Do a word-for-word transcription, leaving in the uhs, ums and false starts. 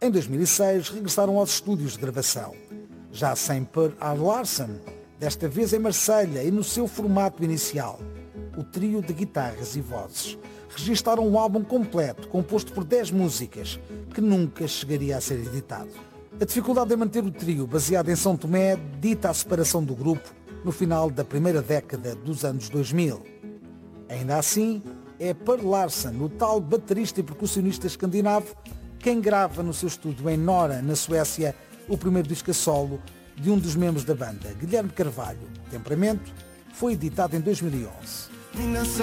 Em dois mil e seis regressaram aos estúdios de gravação, já sem Per Larsen, desta vez em Marselha e no seu formato inicial, o trio de guitarras e vozes. Registaram um álbum completo, composto por dez músicas, que nunca chegaria a ser editado. A dificuldade em manter o trio, baseado em São Tomé, dita a separação do grupo no final da primeira década dos anos dois mil. Ainda assim, é Per Larsen, o tal baterista e percussionista escandinavo, quem grava no seu estúdio em Nora, na Suécia, o primeiro disco a solo de um dos membros da banda, Guilherme Carvalho. Temperamento foi editado em dois mil e onze.